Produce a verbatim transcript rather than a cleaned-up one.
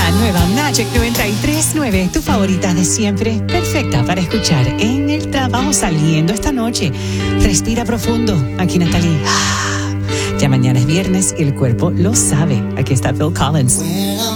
La nueva Magic noventa y tres punto nueve, tu favorita de siempre, perfecta para escuchar en el trabajo, saliendo esta noche. Respira profundo. Aquí Natalie. Ya mañana es viernes y el cuerpo lo sabe. Aquí está Phil Collins.